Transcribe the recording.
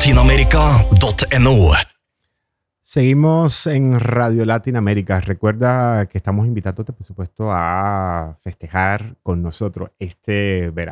radiolatinamerika.no. Seguimos en Radio Latinoamérica. Recuerda que estamos invitándote, por supuesto, a festejar con nosotros este verano.